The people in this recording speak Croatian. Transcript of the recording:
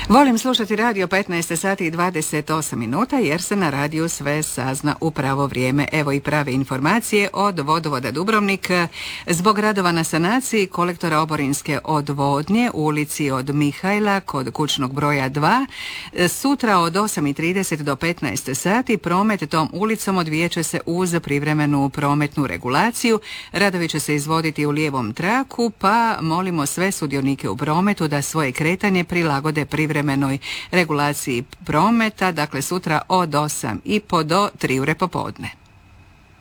Volim slušati radio 15 sati i 28 minuta jer se na radiju sve sazna u pravo vrijeme. Evo i prave informacije od Vodovoda Dubrovnik. Zbog radova na sanaciji kolektora oborinske odvodnje u ulici od Mihajla kod kućnog broja 2, sutra od 8:30 do 15 sati promet tom ulicom odvijat će se uz privremenu prometnu regulaciju. Radovi će se izvoditi u lijevom traku, pa molimo sve sudionike u prometu da svoje kretanje prilagode privremenoj regulaciji prometa, dakle sutra od 8:30 do 3 ure popodne.